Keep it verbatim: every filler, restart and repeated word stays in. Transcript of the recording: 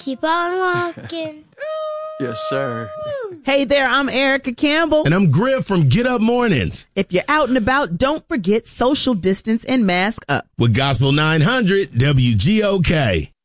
Keep on walking. Yes, sir. Hey there, I'm Erica Campbell. And I'm Griff from Get Up Mornings. If you're out and about, don't forget social distance and mask up. With Gospel nine hundred W G O K.